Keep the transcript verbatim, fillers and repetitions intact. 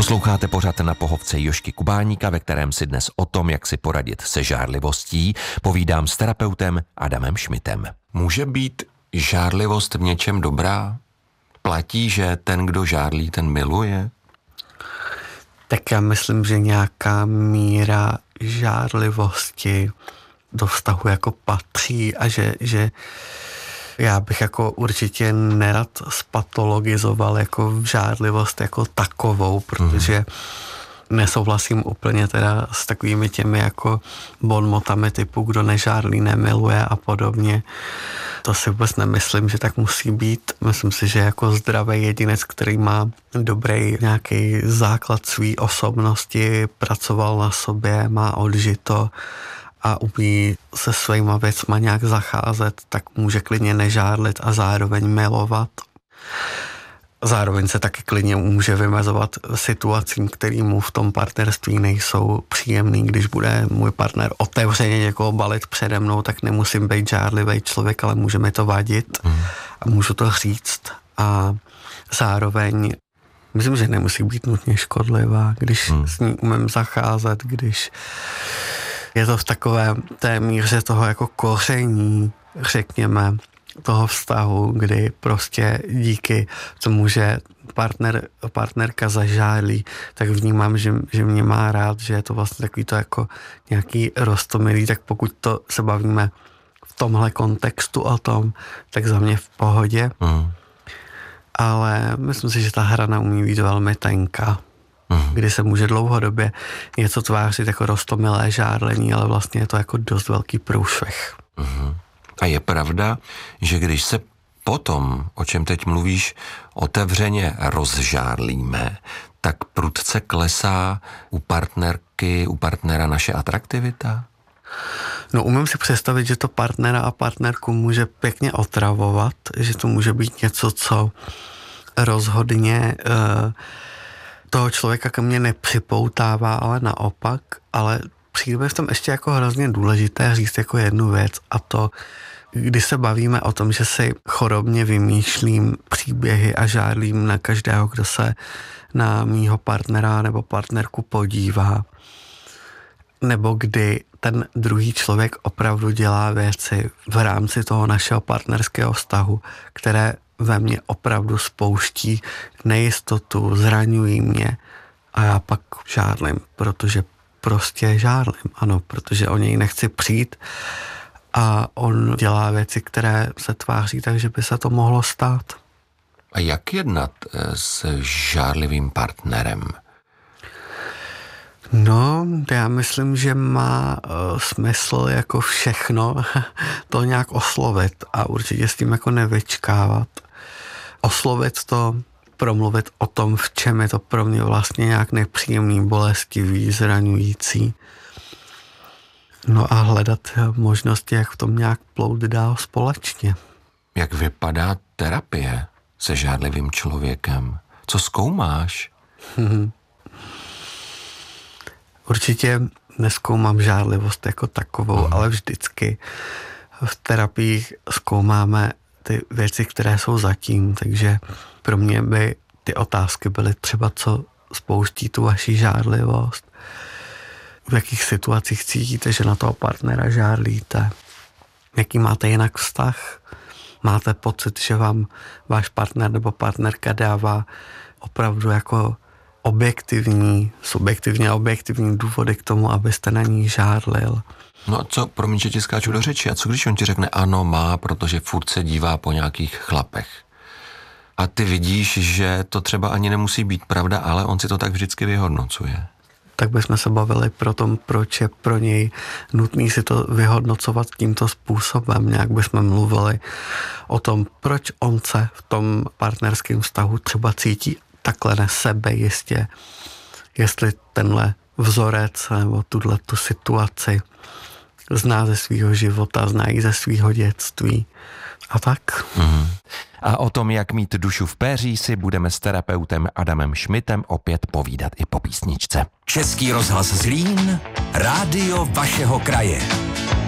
Posloucháte pořad Na pohovce Jožky Kubáníka, ve kterém si dnes o tom, jak si poradit se žárlivostí, povídám s terapeutem Adamem Šmitem. Může být žárlivost v něčem dobrá? Platí, že ten, kdo žárlí, ten miluje? Tak já myslím, že nějaká míra žárlivosti do vztahu jako patří a že, že já bych jako určitě nerad spatologizoval jako žárlivost jako takovou, protože mm. nesouhlasím úplně teda s takovými těmi jako bonmotami typu kdo nežárlí, nemiluje a podobně. To si vůbec nemyslím, že tak musí být. Myslím si, že jako zdravý jedinec, který má dobrý nějaký základ své osobnosti, pracoval na sobě, má odžito a umí se svýma věcma nějak zacházet, tak může klidně nežárlit a zároveň milovat. Zároveň se taky klidně může vymezovat situacím, které mu v tom partnerství nejsou příjemný. Když bude můj partner otevřeně někoho balit přede mnou, tak nemusím být žárlivý člověk, ale může mi to vadit a můžu to říct. A zároveň myslím, že nemusí být nutně škodlivá, když hmm. s ní umím zacházet, když je to v takové té míře toho jako koření, řekněme, toho vztahu, kdy prostě díky tomu, že partner, partnerka zažálí, tak vnímám, že, že mě má rád, že je to vlastně takový to jako nějaký roztomilý, tak pokud to se bavíme v tomhle kontextu o tom, tak za mě v pohodě. Mm. Ale myslím si, že ta hrana umí být velmi tenká, mm. kdy se může dlouhodobě něco tvářit jako roztomilé žárlení, ale vlastně je to jako dost velký průšvih. Mm. A je pravda, že když se potom, o čem teď mluvíš, otevřeně rozžárlíme, tak prudce klesá u partnerky, u partnera naše atraktivita? No umím si představit, že to partnera a partnerku může pěkně otravovat, že to může být něco, co rozhodně uh, toho člověka ke mně nepřipoutává, ale naopak, ale přijde v tom ještě jako hrozně důležité říct jako jednu věc a to, když se bavíme o tom, že si chorobně vymýšlím příběhy a žárlím na každého, kdo se na mýho partnera nebo partnerku podívá, nebo kdy ten druhý člověk opravdu dělá věci v rámci toho našeho partnerského vztahu, které ve mně opravdu spouští nejistotu, zraňují mě a já pak žárlím, protože prostě žárlím, ano, protože o něj nechci přijít a on dělá věci, které se tváří tak, že by se to mohlo stát. A jak jednat s žárlivým partnerem? No, já myslím, že má uh, smysl jako všechno to nějak oslovit a určitě s tím jako nevyčkávat. Oslovit to, promluvit o tom, v čem je to pro mě vlastně nějak nepříjemný, bolestivý, zraňující. No a hledat možnosti, jak v tom nějak plout dál společně. Jak vypadá terapie se žárlivým člověkem? Co zkoumáš? Hmm. Určitě nezkoumám žárlivost jako takovou, hmm. ale vždycky v terapiích zkoumáme ty věci, které jsou zatím, takže pro mě by ty otázky byly třeba, co spouští tu vaši žárlivost, v jakých situacích cítíte, že na toho partnera žárlíte, jaký máte jinak vztah, máte pocit, že vám váš partner nebo partnerka dává opravdu jako objektivní, subjektivně objektivní důvody k tomu, abyste na ní žárlil. No a co, promiň, že ti skáču do řeči, a co když on ti řekne ano, má, protože furt se dívá po nějakých chlapech? A ty vidíš, že to třeba ani nemusí být pravda, ale on si to tak vždycky vyhodnocuje. Tak bychom se bavili pro tom, proč je pro něj nutný si to vyhodnocovat tímto způsobem. Nějak bychom mluvili o tom, proč on se v tom partnerském vztahu třeba cítí takhle na sebe jistě. Jestli tenhle vzorec nebo tuhle tu situaci zná ze svého života, zná ji ze svého dětství a tak. Mm. A o tom, jak mít dušu v péří, si budeme s terapeutem Adamem Šmitem opět povídat i po písničce. Český rozhlas Zlín, rádio vašeho kraje.